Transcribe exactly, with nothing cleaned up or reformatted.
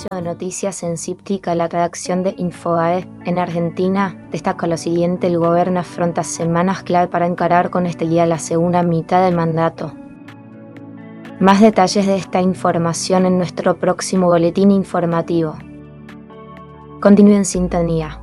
Servicio de Noticias en Cíptica, la redacción de Infobae en Argentina, destaca lo siguiente: el gobierno afronta semanas clave para encarar con esterilidad la segunda mitad del mandato. Más detalles de esta información en nuestro próximo boletín informativo. Continúe en sintonía.